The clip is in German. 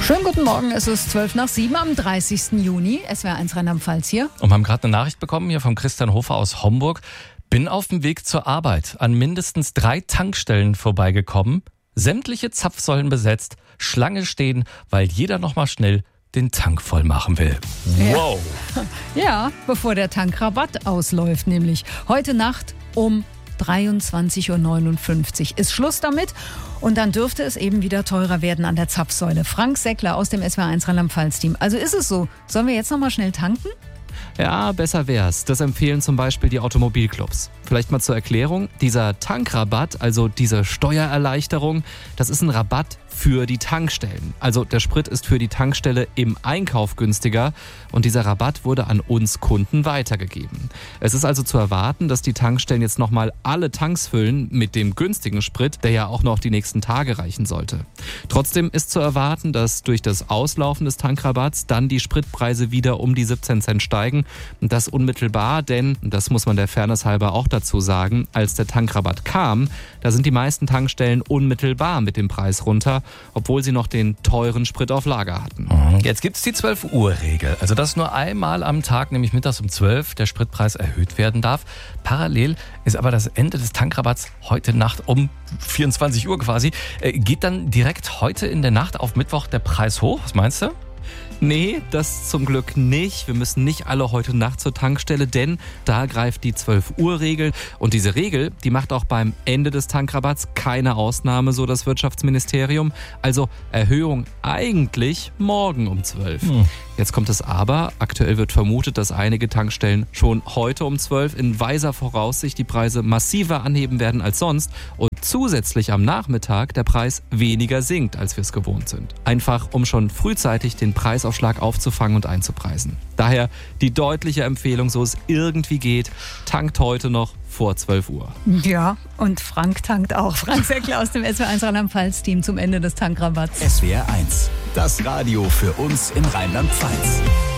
Schönen guten Morgen, es ist 6:12 am 30. Juni. SWR 1 Rheinland-Pfalz hier. Und wir haben gerade eine Nachricht bekommen hier von Christian Hofer aus Homburg. Bin auf dem Weg zur Arbeit an mindestens 3 Tankstellen vorbeigekommen. Sämtliche Zapfsäulen besetzt, Schlange stehen, weil jeder nochmal schnell den Tank voll machen will. Wow! Ja, bevor der Tankrabatt ausläuft, nämlich heute Nacht um 23:59 Uhr ist Schluss damit und dann dürfte es eben wieder teurer werden an der Zapfsäule. Frank Seckler aus dem SWR 1 Rheinland-Pfalz-Team. Also ist es so, sollen wir jetzt nochmal schnell tanken? Ja, besser wär's. Das empfehlen zum Beispiel die Automobilclubs. Vielleicht mal zur Erklärung. Dieser Tankrabatt, also diese Steuererleichterung, das ist ein Rabatt für die Tankstellen. Also der Sprit ist für die Tankstelle im Einkauf günstiger und dieser Rabatt wurde an uns Kunden weitergegeben. Es ist also zu erwarten, dass die Tankstellen jetzt nochmal alle Tanks füllen mit dem günstigen Sprit, der ja auch noch die nächsten Tage reichen sollte. Trotzdem ist zu erwarten, dass durch das Auslaufen des Tankrabatts dann die Spritpreise wieder um die 17 Cent steigen. Und das unmittelbar, denn, das muss man der Fairness halber auch dazu sagen, als der Tankrabatt kam, da sind die meisten Tankstellen unmittelbar mit dem Preis runter, obwohl sie noch den teuren Sprit auf Lager hatten. Jetzt gibt es die 12-Uhr-Regel. Also dass nur einmal am Tag, nämlich mittags um 12, der Spritpreis erhöht werden darf. Parallel ist aber das Ende des Tankrabatts heute Nacht um 24 Uhr quasi. Geht dann direkt heute in der Nacht auf Mittwoch der Preis hoch? Was meinst du? Nee, das zum Glück nicht. Wir müssen nicht alle heute Nacht zur Tankstelle, denn da greift die 12-Uhr-Regel. Und diese Regel, die macht auch beim Ende des Tankrabatts keine Ausnahme, so das Wirtschaftsministerium. Also Erhöhung eigentlich morgen um 12. Jetzt kommt es aber. Aktuell wird vermutet, dass einige Tankstellen schon heute um 12 in weiser Voraussicht die Preise massiver anheben werden als sonst und zusätzlich am Nachmittag der Preis weniger sinkt, als wir es gewohnt sind. Einfach, um schon frühzeitig den Preisaufschlag aufzufangen und einzupreisen. Daher die deutliche Empfehlung, so es irgendwie geht, tankt heute noch vor 12 Uhr. Ja, und Frank tankt auch. Frank Seckler aus dem SWR 1 Rheinland-Pfalz-Team zum Ende des Tankrabatts. SWR 1, das Radio für uns in Rheinland-Pfalz.